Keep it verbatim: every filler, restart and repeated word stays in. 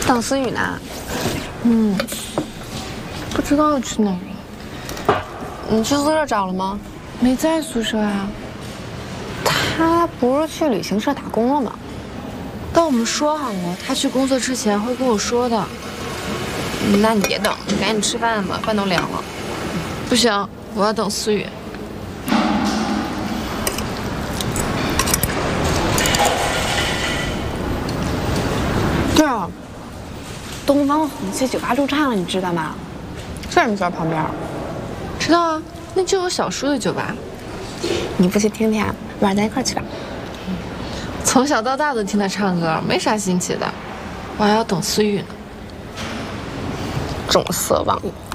等思雨呢？ 嗯，不知道去哪儿了。 你去宿舍找了吗？ 没在宿舍啊。 他不是去旅行社打工了吗？ 但我们说好了，他去工作之前会跟我说的。 那你别等，赶紧吃饭吧，饭都凉了。 不行，我要等思雨。 对了，东方红旗酒吧驻唱了，你知道吗？在我们学校旁边。 知道啊，那就有小叔的酒吧。 你不去听听，晚上咱一块去吧。 从小到大都听他唱歌，没啥新奇的。我还要等思雨呢。 重色忘友。